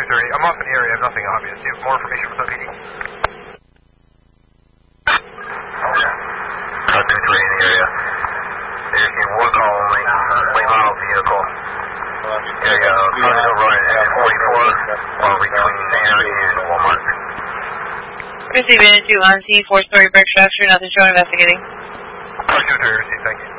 230. I'm off in the area. I have nothing obvious. Do you have more information from the PD? Okay. 230 in the area. There's one call only. Late model vehicle. Area causing override at 44 while between there and Walmart. Receiving 2 on C, 4-story brick structure, nothing showing, investigating. Received, thank you.